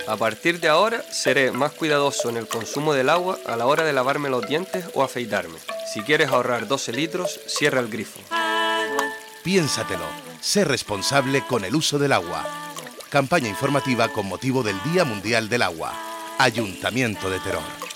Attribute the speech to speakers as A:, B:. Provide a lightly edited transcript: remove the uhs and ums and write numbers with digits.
A: A partir de ahora seré más cuidadoso en el consumo del agua a la hora de lavarme los dientes o afeitarme. Si quieres ahorrar 12 litros, cierra el grifo.
B: Piénsatelo, sé responsable con el uso del agua. Campaña informativa con motivo del Día Mundial del Agua. Ayuntamiento de Teror.